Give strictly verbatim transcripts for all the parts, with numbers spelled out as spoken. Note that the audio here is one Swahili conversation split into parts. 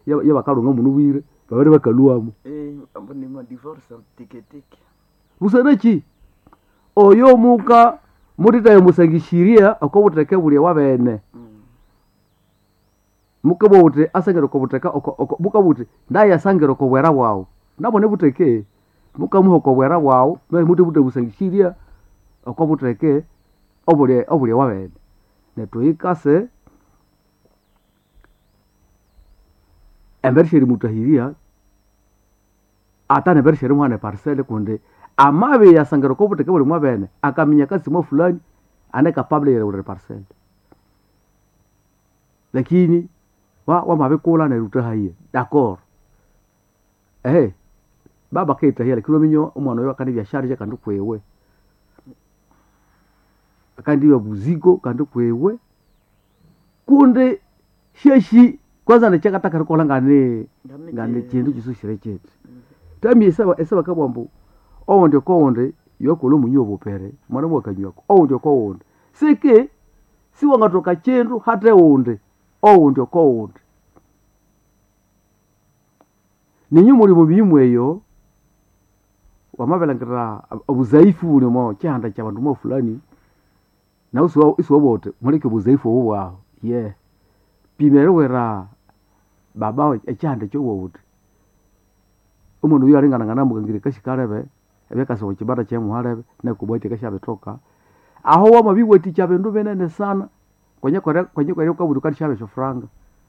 ya bakalunga munubwire babere bakaluamu eh ambo ni ma divorce tiketike busanachi oyo muka mutita yomusangishiria akobuteke buli wabene mm. mukabo buti asangero kobuteka oko buka buti ndaye asangero kobwera bwawo nabone buteke muka muho kobwera bwawo me muti buti busangishiria akobuteke obuli obuli wabene netuikase embersheri mutahiria atane bersheri mwana parcelle kunde amabe yasangero kobuteke buli mwabene akaminya kasi mwa fulani ane capable ya ule parcelle lakini wa wa mabekula na ruta haiye d'accord eh baba keta hiya lakini minyo umwana yo kandi byasharije kandi kwewe kandi yo buziko kandi kwewe kunde sheshi kwanza ndachaka taka kola ngane ngane chindu chisushire chetu tami esaba esaba kabambu onde konde yokolo munyo bopere mwana mwakanywako onde konde sike si wangatoka chendu hata onde onde konde ninyi muri mu bimweyo wamabelangira obuzaifu uli mo cyanda cy'abantu mo fulani na uso iso bote mureke buzaifu obwaho yeah pimere wera baba ecyanda cyo wote umuntu uyo aringana ngana mugangire kashikarebe ebekaso kibata cye muharebe ne kubote kashabe toka aho wama biweti cyabendu benene sana kwenye kore kwenye kore kwa buduka shabe shofranga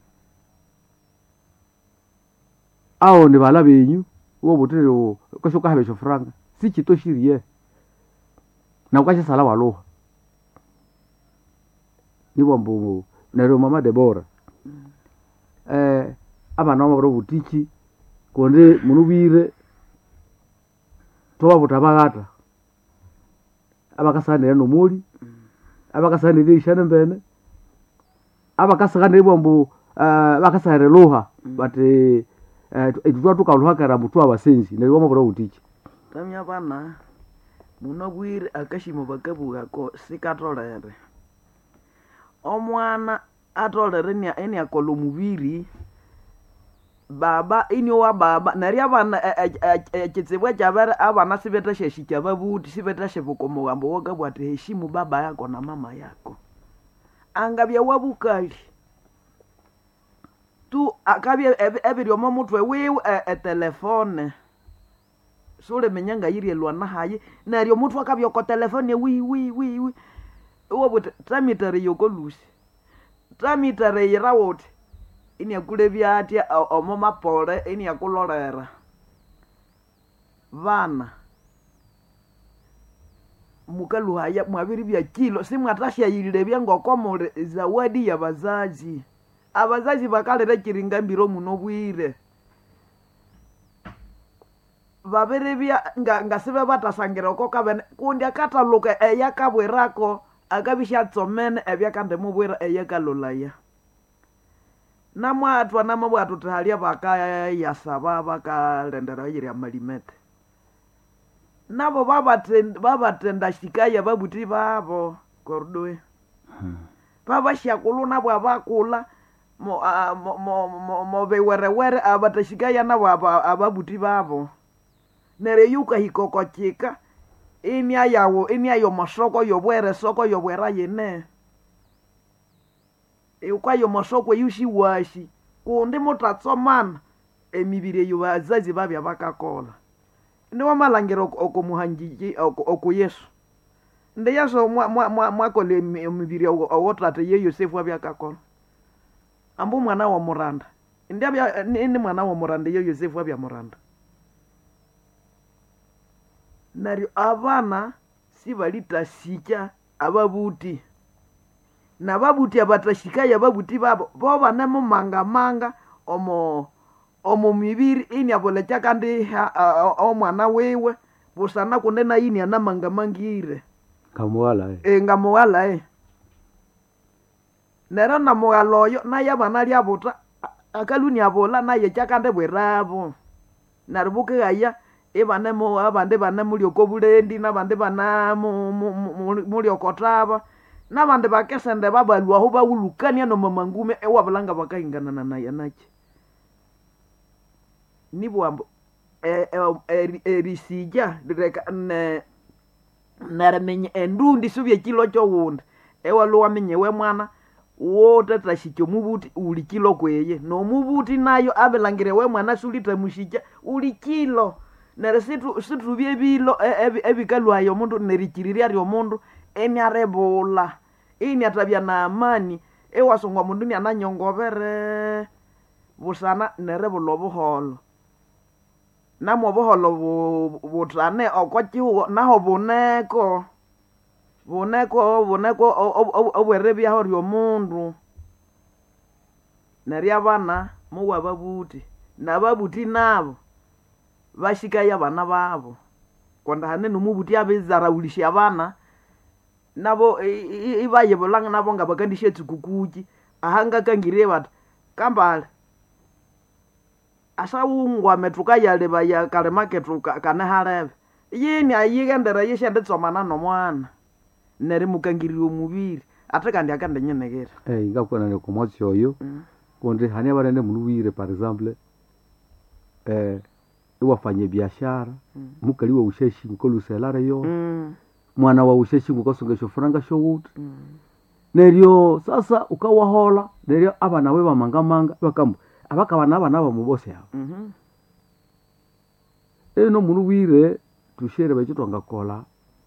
aho ni bala benyu uwo butero kashoka habe shofranga si kitoshiriye na ukasha sala waloha nibo mbumu nero mama Debora mm. eh abana babo butiki konde munubire toba butabagata abakasanira no muri mm. abakasanira ishana mbene abakasanira bombo uh, bakasare loha mm. bate etutwa tukaluhakara mutwa abasenzi nari wamabura butiki tamya bana munobwire akashimo bakabuga ko sikatolere omwana atolere ni eni akolo mubiri baba inyo wa baba nari abana ekitsebwa cyabara abana sibeta sheshi cyababuti sibeta shevuko mugambo woga bwate heshimu baba yako na mama yako angabya wabukali tu akabya ebiri omo mutwe wiwe e telefone sole menyanga yiri lwana haye nari omutwe akabya ko telefone wi wi wi wi uwo tramitare yokolusi tramitare yirawote ini akule byatya omo mapole ini akulolera bana mukaluhaya mwabiri bya kilo simwatasha yirire byangokomole zawadi ya bazazi abazazi bakalera kiringa mbiro muno bwire babere bya nga ngasibe batasangira okokabene kundi akataluka eyakabwerako akabisha tsomene ebyakande mubwira eyakalolaya namwa atwa namabwa tutahalia baka yasaba bakalendera yiri amalimete nabo baba tend baba tenda shikaya babuti babo kordoe hmm. baba shakuluna bwa bakula mo uh, mo mo mo, mo bewere were abatashikaya nabo ababuti babo nere yuka hikoko chika ini ayawo ini ayo masoko yobwere soko yobwera yene eukayo masoko yushi washi kundi mutatsomana emibire yo bazazi babya bakakola ndi wamalangero okumuhanjiji oku Yesu ndi yaso mwa mwa mwakole emibire owotate ye Yosefu abyakakola ambu mwana wa Muranda ndi abya ni mwana wa Muranda ye Yosefu abya Muranda nari abana sibalitasika ababuti na babuti abatashikaya babuti babo bo bana mu manga manga omo omo mibiri ini abolecha kandi omwana wewe busana kunena ini ana manga mangire kamwala eh e ngamwala eh nera na mwaloyo na yabana lyabuta akaluni abola na yechakande bwerabo narubuke gaya ebane mo abande bana muri okobulendi nabande bana muri okotaba nabande bakesende babalwa ho bawulukania no mamangume ewabulanga bakahingana na naye nachi nibwambo eh, eh, eh, erisija direka ne neramenye endundi subye kilo kyowundi ewalo wamenye we mwana wotata shikyo mubuti uli kilo kweye no mubuti nayo abelangire we mwana sulita mushija uli kilo nere situ situ bye bilo ebikalwayo mundu nerikiriria ryo mundu eni arebola ini atabya na amani ewasongwa mundu ni ananyongovere busana nerebulo buholo namo buholo butane okwachiwo naho buneko buneko buneko obwerebya ho ryo mundu nerya bana muwa babuti nababuti nabo bashikaya bana babo kwanda hanene mubuti abizaraulisha abana nabo ibaye bolanga nabo ngabakandishe tsukukuki ahanga kangire bat kambala asawungwa metuka yale baya kale marketu kana harebe yini ayigendera yeshendetsomana nomwana nere mukangiriro mubiri ate kandi akande nyenegera eh ngakona ne komotsi oyo mm. Konde hane barende munubire par exemple eh wafanye biashara mm. Mukali wa usheshi mkoluselare yo mm. Mwana wa usheshi mukosongesho franga showut mm. Neryo sasa ukawahola neryo abana we bamangamanga bakambu abakabana abana bamubose yabo mhm eno munubire tushere bakitwa ngakola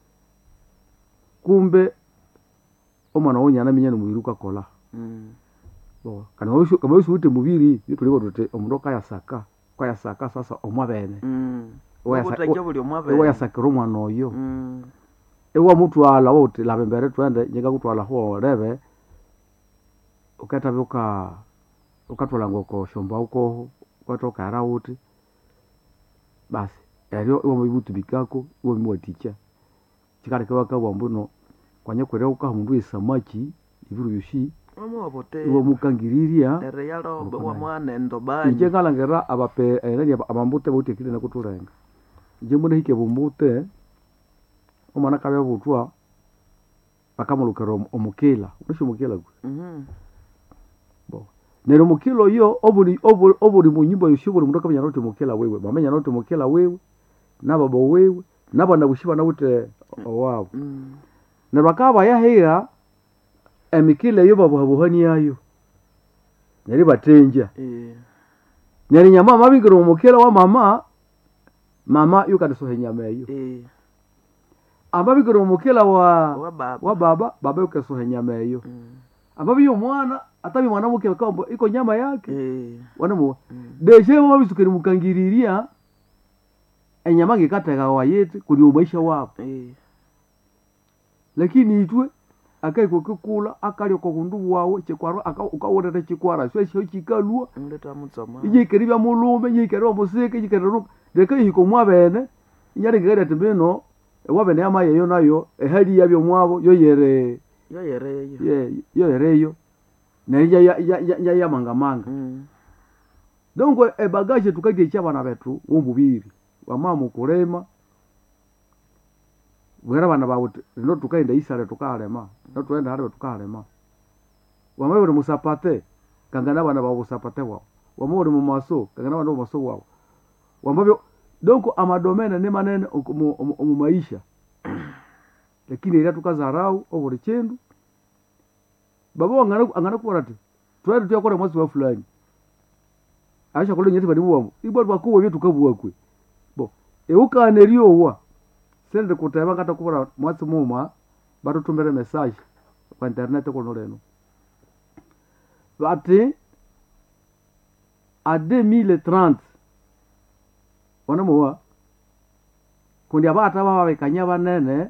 kumbe omwana wonyana minyana mubiruka kola mm. Bo kana wabishu kama wabishu ute mubiri yituliko tute omundoka yasaka kwa yasaka sasa omwabene mm. Ewa yasakiro mwana oyo mm. Ewa mutwala wote labembere twende nyega kutwala ho rebe ukata buka ukatwala ngoko shomba uko kwatoka arauti basi eryo ewa mubibutu bikako ewa mwaticha chikale kwa kwa mbuno kwanye kwere uka mundu isamaki iburu yushi Omo bote ewa mukangiriria ere yalo wa mwana ndobanye ije kalangera abape erani abambute bote kile nakuturenga ije mbone hike bumbute omwana kabe butwa bakamulukero omukela unisho mukela gwe mhm bo nero mukilo yo obuli obuli obuli munyimbo yushibuli mundoka banya note mukela wewe bamenya note mukela wewe nababo wewe nabana bushiba nawute wabo mm. Nero akaba yahera emikile yo babo habuhani yayo neri batenja eh neri nyama mabingiro mukela wa mama mama yukadisohe nyama yo eh ambabigiro mukela wa wa baba wa baba baba yukasohe nyama yo mm. Ambabiyo mwana atabi mwana mukela kambo iko nyama yake eh wanamu mm. Deshe mabisukiri mukangiriria enyama ngikatega wayete kuli umaisha wapo eh lakini itwe akai kokukula akali ko kundu wawe chikwaro akawonera chikwara sho sho chikalua ndeta mutsama ije keribya mulumbe ije kerwa museke ije kerwa deka hiko mwabene inyari ngere tembeno wabene amaye yo nayo ehali yabyo mwabo yo yere yo yere yo ye yo yere yo na ya ya ya ya mangamanga mm. Donc e bagage tukage cyabana betu wombubiri wamamu kurema wera bana bawute no tukaenda isare tukalema no tuenda hariwe tukalema wamawe musapate kangana bana babusapate wao wamuri mu maso kangana bana maso wao wambabyo donc amadomene ne manene mu maisha lakini ila tukazarau oburi chendu baba wangana angana kuorati twari tuyakora mwezi wa fulani aisha kule nyeti badi buwa ibwa bakuwa byo tukabuwa kwe bo eukane riyowa sende kutaba ngata kubura mwatsi muma batutumbere message kwa internet ko noreno bati a deux mille trente ona muwa kundi abata baba bekanya banene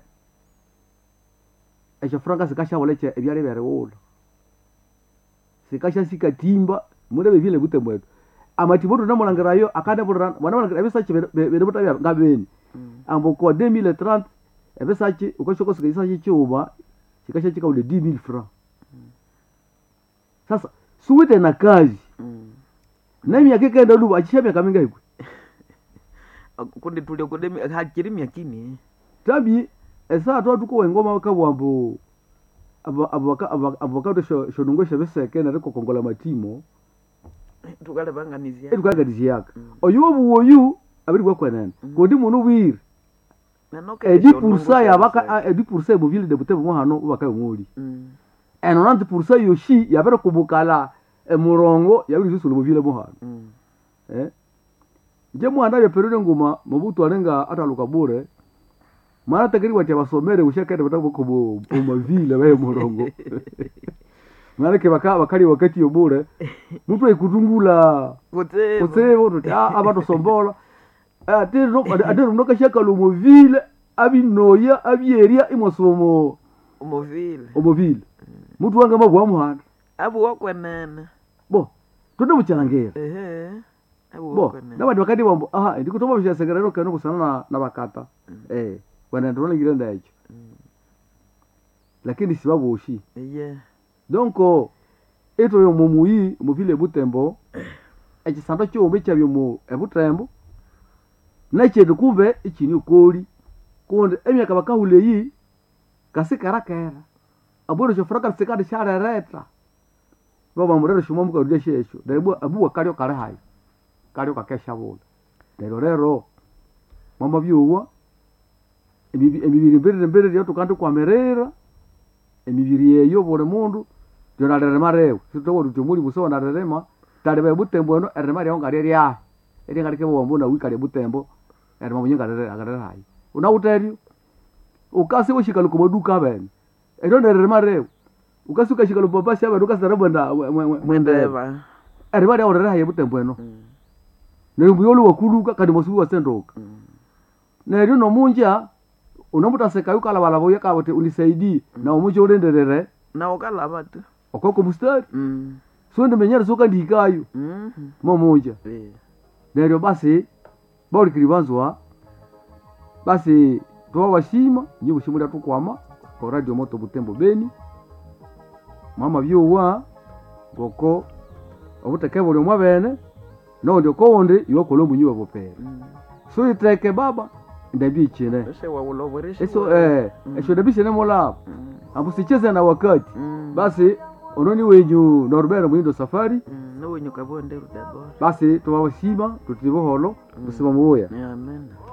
ejo franga sikasha boleche ebyale bere wolo sikasha sikatimba murebe vile gute mwetu amatiboto namulangirayo akade bulran wana wana ebisachi bere butabya ngabeni ambo ko deux mille trente ebisachi ukoshoko sikaisachi cyuba kikasha kikaule dix mille francs sasa suwite na kazi na myaka kenda luba achishabya kaminga hikwe kundi tulio kudemi hakiri myakini tabi esa atwa tuko wengoma kabwambo abaka abaka abaka sho shonungo shebeseke na reko kongola matimo tukale banganizia etukagatisiaka oyo obuwoyu abiri bwakwenene kundi muno bwire edi pursa yabaka edi pursa mu ville de Butembo mo hano ubaka muri eno nanti pursa yoshi yabere kubukala emurongo yabiri zusulo mu ville mo hano eh je mwana ya perode nguma Mobutu arenga ataluka bure mara takiri wacha basomere ushakade batako kubo mu ville baye murongo mara ke baka bakali wakati yo bure mtu ekutungula kutebo kutebo tuti abato sombola ate no ate no kashaka lo mu ville abinoya abyeria imosomo umovile omovile mtu wanga mabwa muhanda abu wakwenene bo tunde muchalangera ehe abu bo wakwenene nabandi bakati bambo aha ndikutoma bishasengera no kano kusana na, na bakata eh wana ndona ngirenda hicho lakini sibabu ushi yeah donc eto yo mumuyi mu ville Butembo ekisanda cyo mbecha byo mu ebutembo nache dukumbe ikini ukoli konde emyaka bakahule yi kasikarakera aboro cyo fraka sikade sharereta baba murero shumo muka rudeshe esho daibu abu wakalyo kare hayi kalyo kakesha bola rero rero mama byuwa emibiri mbere mbere ryo tukandi kwa merera emibiri yeyo bore mundu yo narerema reo sitobo rutumuri buso narerema talebe Butembo no erema ryo ngari rya eri ngari ke bombo na wikale Butembo erema munyenga rere agarera hayi una uterio ukasi woshikalo kumaduka bene ero nerema reo ukasi ukashikalo papa shaba ukasara banda mwendeba erema ryo rere hayi Butembo no ne mbuyolo wakuluka kandi mosubi wasendoka neryo no munja unamutaseka yukala balabo yakabote unisaidie na umujo ulenderere na okala batu okoko mustari mm so ndemenyera soka ndikayo mhm momoja eh neryo basi bali kilibanzwa basi towa bashima nyi bushimura tukwama ko radio moto Butembo Beni mama byowa goko obutekebo lyo mwabene no ndio konde yo kolombu nyiwa bopera so iteke baba ndabi chene ese wa uloboresha eso eh eso ndabi chene mola ambu sicheze na wakati mm. basi ononi wenyu Norbert Mwindo Safari mm. no wenyu kabonde rudabo basi towa bashima tutibo holo busima muya amen